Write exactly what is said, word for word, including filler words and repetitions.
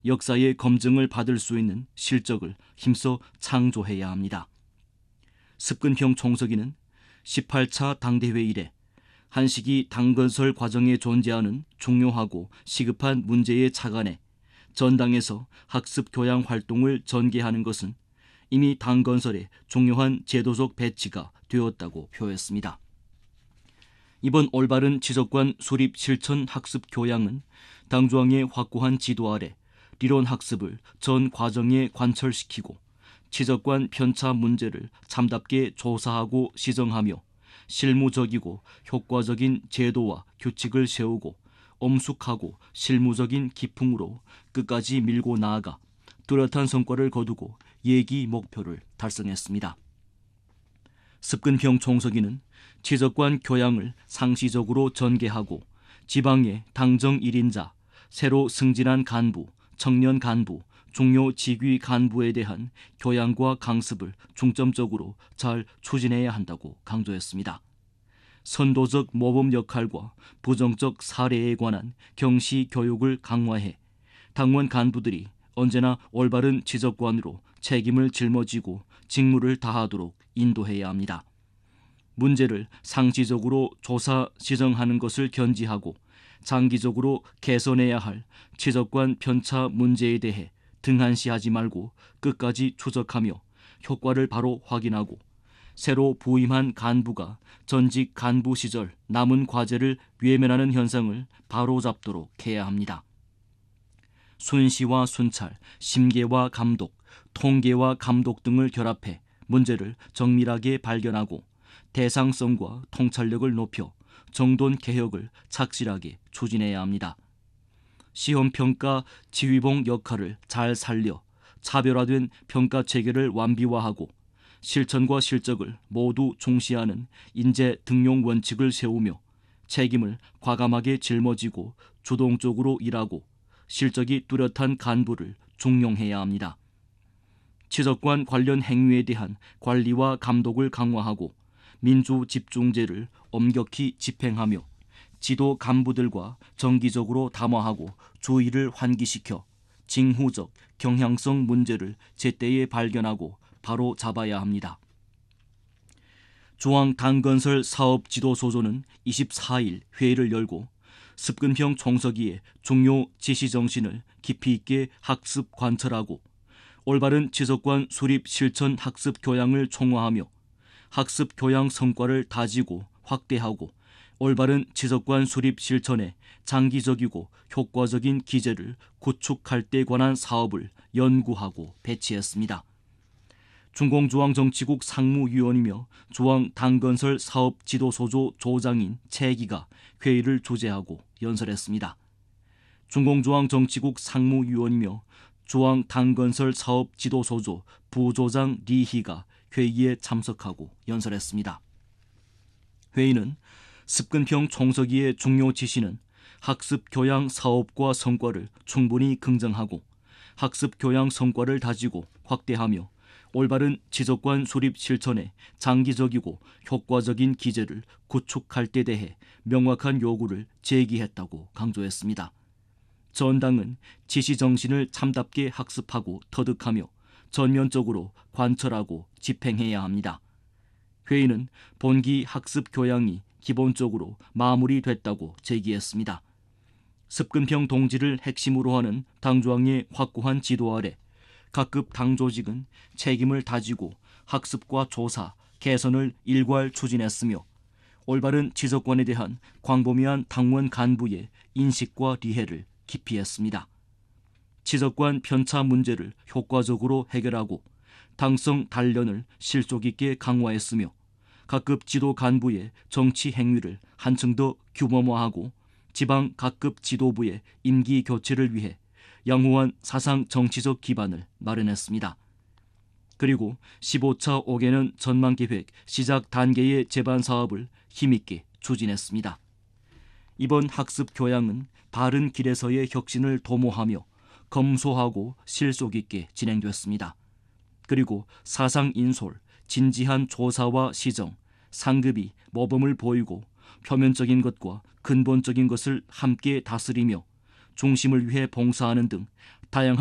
역사의 검증을 받을 수 있는 실적을 힘써 창조해야 합니다. 습근평 총서기는 십팔 차 당대회 이래 한식이 당 건설 과정에 존재하는 중요하고 시급한 문제에 착안해 전당에서 학습 교양 활동을 전개하는 것은 이미 당 건설의 중요한 제도적 배치가 되었다고 표했습니다. 이번 올바른 지적관 수립 실천 학습 교양은 당조항의 확고한 지도 아래理론 학습을 전 과정에 관철시키고 지적관 편차 문제를 참답게 조사하고 시정하며 실무적이고 효과적인 제도와 규칙을 세우고 엄숙하고 실무적인 기풍으로 끝까지 밀고 나아가 뚜렷한 성과를 거두고 예기 목표를 달성했습니다. 습근평 총서기는 지적관 교양을 상시적으로 전개하고 지방의 당정 일 인자, 새로 승진한 간부, 청년 간부, 중요 직위 간부에 대한 교양과 강습을 중점적으로 잘 추진해야 한다고 강조했습니다. 선도적 모범 역할과 부정적 사례에 관한 경시 교육을 강화해 당원 간부들이 언제나 올바른 지적관으로 책임을 짊어지고 직무를 다하도록 인도해야 합니다. 문제를 상시적으로 조사, 시정하는 것을 견지하고 장기적으로 개선해야 할 지적관 편차 문제에 대해 등한시하지 말고 끝까지 추적하며 효과를 바로 확인하고 새로 부임한 간부가 전직 간부 시절 남은 과제를 외면하는 현상을 바로잡도록 해야 합니다. 순시와 순찰, 심계와 감독, 통계와 감독 등을 결합해 문제를 정밀하게 발견하고 대상성과 통찰력을 높여 정돈 개혁을 착실하게 추진해야 합니다. 시험평가 지휘봉 역할을 잘 살려 차별화된 평가 체계를 완비화하고 실천과 실적을 모두 중시하는 인재 등용 원칙을 세우며 책임을 과감하게 짊어지고 주동적으로 일하고 실적이 뚜렷한 간부를 중용해야 합니다. 지적관 관련 행위에 대한 관리와 감독을 강화하고 민주집중제를 엄격히 집행하며 지도 간부들과 정기적으로 담화하고 주의를 환기시켜 징후적 경향성 문제를 제때에 발견하고 바로 잡아야 합니다. 중앙당건설 사업지도소조는 이십사 일 회의를 열고 습근평 총서기의 중요 지시정신을 깊이 있게 학습 관철하고 올바른 지적관 수립 실천 학습 교양을 총화하며 학습 교양 성과를 다지고 확대하고 올바른 지적관 수립 실천에 장기적이고 효과적인 기제를 구축할 데 관한 사업을 연구하고 배치했습니다. 중공중앙정치국 상무위원이며 중앙당건설 사업지도소조 조장인 최기가 회의를 주재하고 연설했습니다. 중공중앙정치국 상무위원이며 중앙당건설 사업지도소조 부조장 리희가 회의에 참석하고 연설했습니다. 회의는 습근평 총서기의 중요 지시는 학습 교양 사업과 성과를 충분히 긍정하고 학습 교양 성과를 다지고 확대하며 올바른 지적관 수립 실천에 장기적이고 효과적인 기제를 구축할 데 대해 명확한 요구를 제기했다고 강조했습니다. 전당은 지시 정신을 참답게 학습하고 터득하며 전면적으로 관철하고 집행해야 합니다. 회의는 본기 학습 교양이 기본적으로 마무리됐다고 제기했습니다. 습근평 동지를 핵심으로 하는 당조항의 확고한 지도 아래 각급 당조직은 책임을 다지고 학습과 조사, 개선을 일괄 추진했으며 올바른 지적관에 대한 광범위한 당원 간부의 인식과 리해를 깊이 했습니다. 지적관 편차 문제를 효과적으로 해결하고 당성 단련을 실속 있게 강화했으며 각급 지도 간부의 정치 행위를 한층 더 규모화하고 지방 각급 지도부의 임기 교체를 위해 양호한 사상 정치적 기반을 마련했습니다. 그리고 십오 차 오 개년 전망계획 시작 단계의 제반 사업을 힘있게 추진했습니다. 이번 학습 교양은 바른 길에서의 혁신을 도모하며 검소하고 실속 있게 진행됐습니다. 그리고 사상 인솔, 진지한 조사와 시정, 상급이 모범을 보이고 표면적인 것과 근본적인 것을 함께 다스리며 중심을 위해 봉사하는 등 다양한